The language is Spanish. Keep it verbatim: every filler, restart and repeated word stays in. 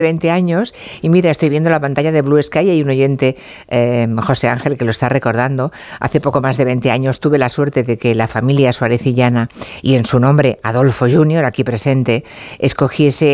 veinte años y mira, estoy viendo la pantalla de Blue Sky y hay un oyente, eh, José Ángel, que lo está recordando. Hace poco más de veinte años tuve la suerte de que la familia suarecillana y en su nombre Adolfo junior, aquí presente, escogiese